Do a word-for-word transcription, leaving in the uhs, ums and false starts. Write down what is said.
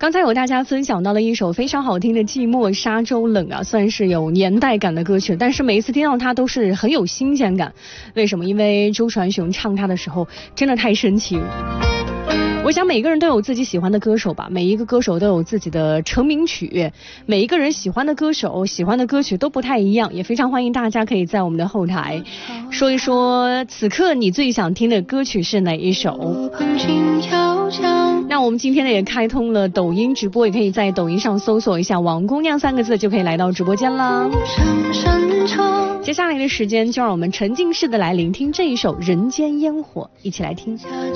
刚才有大家分享到了一首非常好听的《寂寞沙洲冷》啊，算是有年代感的歌曲，但是每一次听到它都是很有新鲜感。为什么？因为周传雄唱它的时候真的太深情。我想每个人都有自己喜欢的歌手吧，每一个歌手都有自己的成名曲，每一个人喜欢的歌手喜欢的歌曲都不太一样，也非常欢迎大家可以在我们的后台说一说此刻你最想听的歌曲是哪一首。那我们今天呢也开通了抖音直播，也可以在抖音上搜索一下王姑娘三个字就可以来到直播间了。接下来的时间就让我们沉浸式的来聆听这一首人间烟火，一起来听。